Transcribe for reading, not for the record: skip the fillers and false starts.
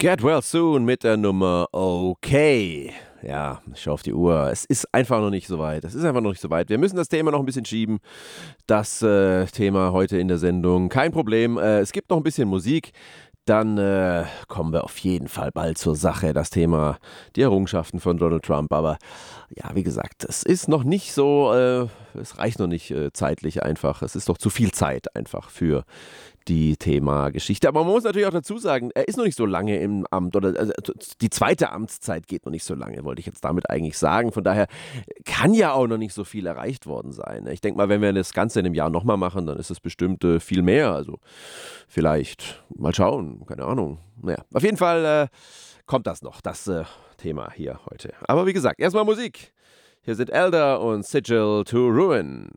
Get Well Soon mit der Nummer Okay. Ja, ich schaue auf die Uhr. Es ist einfach noch nicht so weit. Es ist einfach noch nicht so weit. Wir müssen das Thema noch ein bisschen schieben. Das Thema heute in der Sendung. Kein Problem. Es gibt noch ein bisschen Musik. Dann kommen wir auf jeden Fall bald zur Sache. Das Thema, die Errungenschaften von Donald Trump. Aber ja, wie gesagt, es ist noch nicht so, es reicht noch nicht zeitlich einfach. Es ist doch zu viel Zeit einfach für die Thema Geschichte. Aber man muss natürlich auch dazu sagen, er ist noch nicht so lange im Amt oder also die zweite Amtszeit geht noch nicht so lange, wollte ich jetzt damit eigentlich sagen. Von daher kann ja auch noch nicht so viel erreicht worden sein. Ich denke mal, wenn wir das Ganze in einem Jahr nochmal machen, dann ist es bestimmt viel mehr. Also vielleicht mal schauen, keine Ahnung. Naja, auf jeden Fall kommt das noch, das Thema hier heute. Aber wie gesagt, erstmal Musik. Hier sind Elder und Sigil to Ruin.